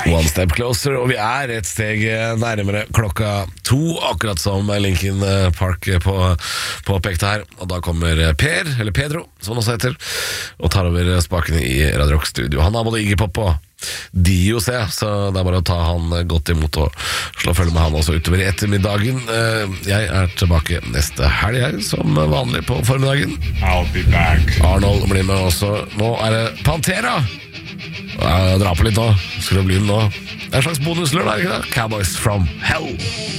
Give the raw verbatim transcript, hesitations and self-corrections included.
One step closer, og vi er et steg nærmere klokka to, akkurat som Linkin Park på, påpekte her. Og da kommer Per, eller Pedro, som han også heter, og tar over spakene i Radio Rock Studio. Han har både Iggy Pop og Dio, se, så det er bare å ta han godt imot og slå følge med han også utover i ettermiddagen. Jeg er tilbake neste helg her, som vanlig på formiddagen. I'll be back. Arnold blir med også. Nå er det Pantera. Jeg drar på litt nå. Skal det bli den nå? Det er en slags bonuslør, er det ikke det? Cowboys from Hell.